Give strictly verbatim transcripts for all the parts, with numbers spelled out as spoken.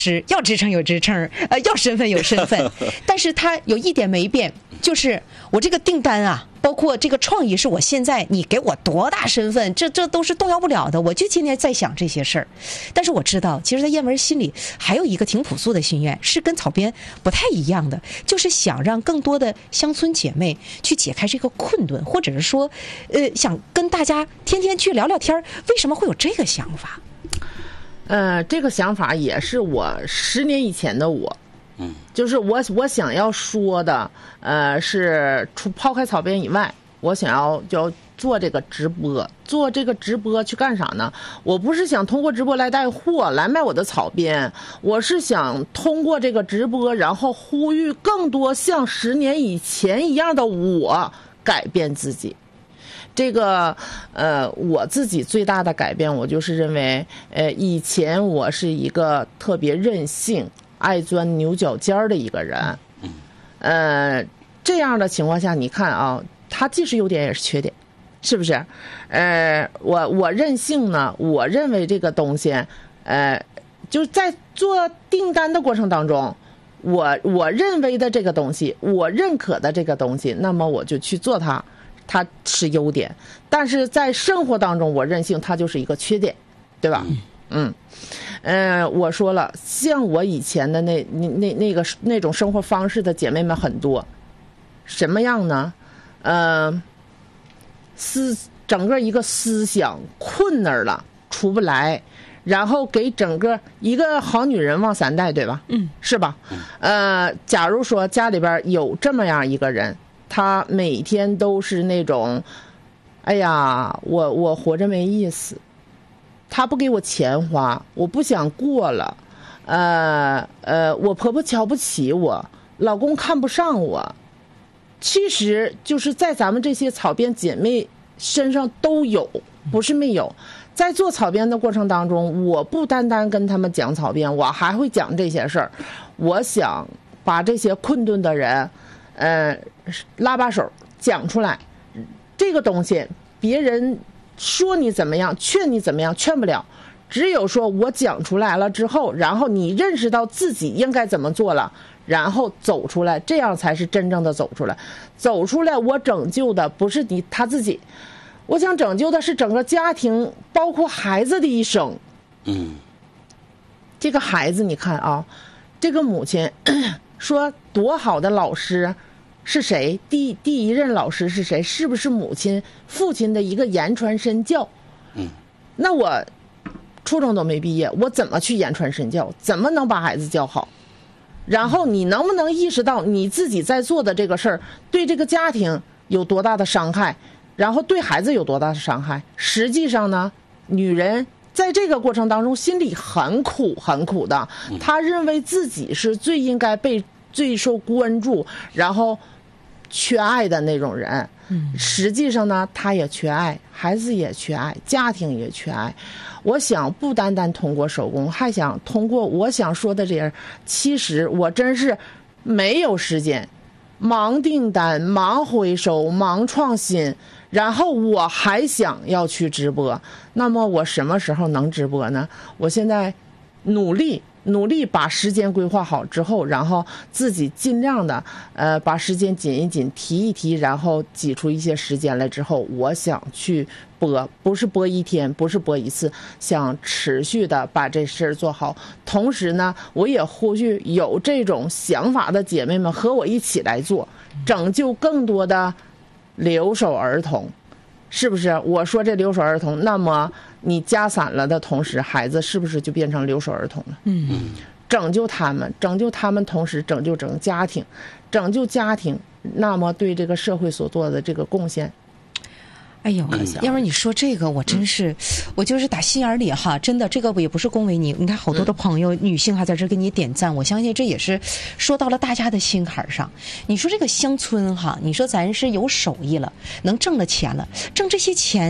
是要职称有职称，呃，要身份有身份，但是它有一点没变，就是我这个订单啊，包括这个创意是我现在你给我多大身份，这这都是动摇不了的。我就今天在想这些事儿，但是我知道，其实在燕文心里还有一个挺朴素的心愿，是跟草编不太一样的，就是想让更多的乡村姐妹去解开这个困顿，或者是说，呃，想跟大家天天去聊聊天。为什么会有这个想法？ 呃，这个想法也是我十年以前的我，嗯，就是我我想要说的，呃，是除抛开草编以外，我想要就要做这个直播，做这个直播去干啥呢？我不是想通过直播来带货，来卖我的草编，我是想通过这个直播，然后呼吁更多像十年以前一样的我改变自己。这个呃，我自己最大的改变，我就是认为，呃，以前我是一个特别任性、爱钻牛角尖的一个人，呃，这样的情况下，你看啊，它既是优点也是缺点，是不是？呃，我我任性呢，我认为这个东西，呃，就是在做订单的过程当中，我我认为的这个东西，我认可的这个东西，那么我就去做它。它是优点，但是在生活当中我任性，它就是一个缺点，对吧？嗯，呃，我说了，像我以前的那那那那个那种生活方式的姐妹们很多，什么样呢？呃，思整个一个思想困那儿了，出不来，然后给整个一个好女人旺三代，对吧？嗯，是吧？呃，假如说家里边有这么样一个人。他每天都是那种，哎呀，我我活着没意思，他不给我钱花，我不想过了，呃呃，我婆婆瞧不起我，老公看不上我，其实就是在咱们这些草编姐妹身上都有，不是没有。在做草编的过程当中，我不单单跟他们讲草编，我还会讲这些事儿。我想把这些困顿的人。呃，拉把手讲出来，这个东西别人说你怎么样，劝你怎么样，劝不了。只有说我讲出来了之后，然后你认识到自己应该怎么做了，然后走出来，这样才是真正的走出来。走出来，我拯救的不是你他自己，我想拯救的是整个家庭，包括孩子的一生。嗯，这个孩子，你看啊，这个母亲。说多好的老师是谁？第第一任老师是谁？是不是母亲、父亲的一个言传身教？嗯，那我初中都没毕业，我怎么去言传身教？怎么能把孩子教好？然后你能不能意识到你自己在做的这个事儿对这个家庭有多大的伤害，然后对孩子有多大的伤害？实际上呢，女人。在这个过程当中，心里很苦很苦的，他认为自己是最应该被最受关注，然后缺爱的那种人。实际上呢，他也缺爱，孩子也缺爱，家庭也缺爱。我想不单单通过手工，还想通过我想说的这些。其实我真是没有时间，忙订单，忙回收，忙创新。然后我还想要去直播，那么我什么时候能直播呢？我现在努力努力把时间规划好之后，然后自己尽量的呃把时间紧一紧，提一提，然后挤出一些时间来之后，我想去播，不是播一天，不是播一次，想持续的把这事儿做好。同时呢，我也呼吁有这种想法的姐妹们和我一起来做，拯救更多的留守儿童，是不是？我说这留守儿童，那么你家散了的同时，孩子是不是就变成留守儿童了？嗯，拯救他们，拯救他们，同时拯救整个家庭，拯救家庭，那么对这个社会所做的这个贡献。 哎呦，要不然你说这个，我真是，我就是打心眼里哈，真的，这个也不是恭维你。你看，好多的朋友、女性还在这给你点赞，我相信这也是说到了大家的心坎上。你说这个乡村哈，你说咱是有手艺了，能挣了钱了，挣这些钱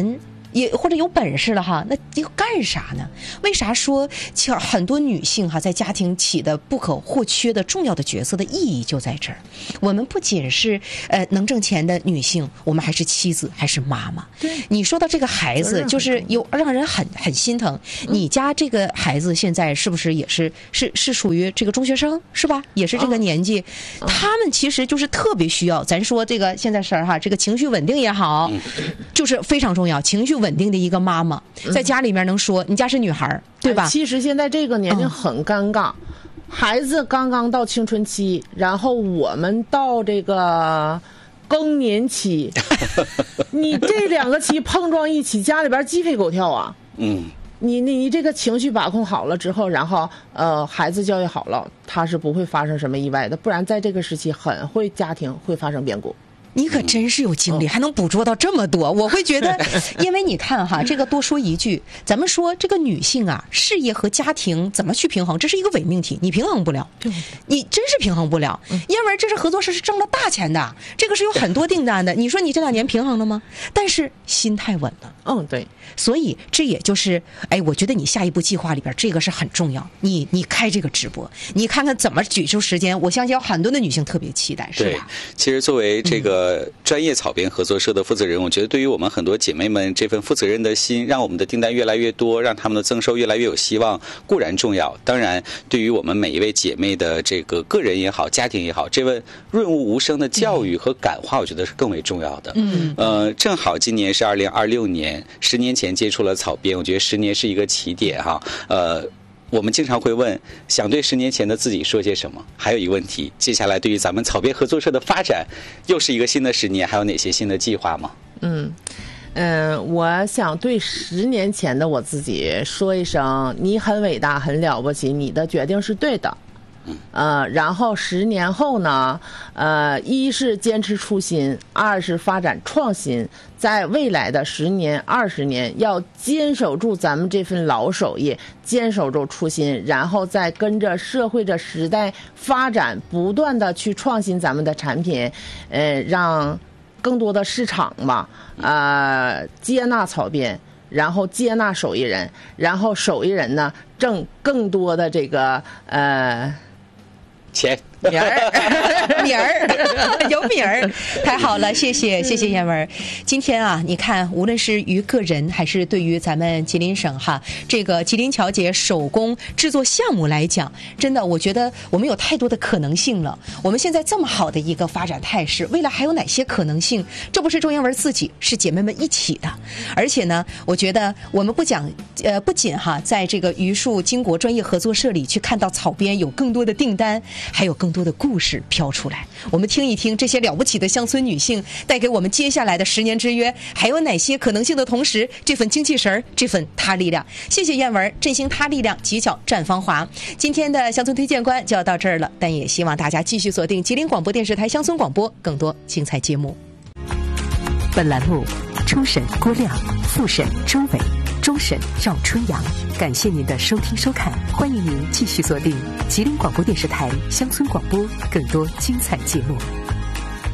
也或者有本事了哈，那要干啥呢？为啥说其实很多女性哈在家庭起的不可或缺的重要的角色的意义就在这儿。我们不仅是呃能挣钱的女性，我们还是妻子，还是妈妈。 对， 你说到这个孩子，就是有让人很很心疼。你家这个孩子现在是不是也是是是属于这个中学生是吧？也是这个年纪，哦、他们其实就是特别需要。咱说这个现在事儿哈，这个情绪稳定也好，就是非常重要。情绪稳定的一个妈妈，在家里面能说，你家是女孩，对吧？ 其实现在这个年龄很尴尬，嗯、孩子刚刚到青春期，然后我们到这个更年期，你这两个期碰撞一起，家里边鸡飞狗跳啊。嗯。你你你这个情绪把控好了之后，然后呃孩子教育好了，他是不会发生什么意外的，不然在这个时期很会家庭会发生变故。 你可真是有精力，还能捕捉到这么多。我会觉得，因为你看哈，这个多说一句，咱们说这个女性啊，事业和家庭怎么去平衡，这是一个伪命题，你平衡不了，你真是平衡不了，因为这是合作社是挣了大钱的，这个是有很多订单的。你说你这两年平衡了吗？但是心态稳了。 嗯，对。 所以这也就是，哎，我觉得你下一步计划里边这个是很重要。你你开这个直播，你看看怎么挤出时间，我相信有很多的女性特别期待，是吧？ 对，其实作为这个。呃，专业草编合作社的负责人，我觉得对于我们很多姐妹们这份负责任的心，让我们的订单越来越多，让他们的增收越来越有希望，固然重要。当然，对于我们每一位姐妹的这个个人也好，家庭也好，这份润物无声的教育和感化，我觉得是更为重要的。嗯，呃，正好今年是二零二六年，十年前接触了草编，我觉得十年是一个起点哈。呃。我们经常会问，想对十年前的自己说些什么？还有一个问题，接下来对于咱们草编合作社的发展，又是一个新的十年，还有哪些新的计划吗？ 嗯，嗯、呃，我想对十年前的我自己说一声，你很伟大，很了不起，你的决定是对的。呃，然后十年后呢，呃，一是坚持初心，二是发展创新，在未来的十年、二十年，要坚守住咱们这份老手艺，坚守住初心，然后再跟着社会的时代发展，不断的去创新咱们的产品，呃，让更多的市场嘛，呃，接纳草编。然后接纳手艺人，然后手艺人呢挣更多的这个呃钱。 米儿，米儿，有米儿，太好了，谢谢，谢谢燕文。今天啊，你看，无论是于个人，还是对于咱们吉林省哈这个吉林乔姐手工制作项目来讲，真的，我觉得我们有太多的可能性了。我们现在这么好的一个发展态势，未来还有哪些可能性？这不是周燕文自己，是姐妹们一起的。而且呢，我觉得我们不讲，呃，不仅哈，在这个榆树金国专业合作社里去看到草编有更多的订单，还有更多的故事飘出来，我们听一听这些了不起的乡村女性带给我们接下来的十年之约还有哪些可能性的同时，这份精气神，这份他力量。谢谢燕文，振兴他力量，犄角绽芳华。今天的乡村推荐官就要到这儿了，但也希望大家继续锁定吉林广播电视台乡村广播，更多精彩节目。 本栏目初审郭亮，复审周伟，终审赵春阳。感谢您的收听收看，欢迎您继续锁定吉林广播电视台乡村广播，更多精彩节目。